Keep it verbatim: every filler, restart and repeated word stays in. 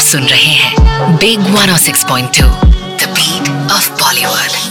सुन रहे हैं big one O six point two, the beat of Bollywood.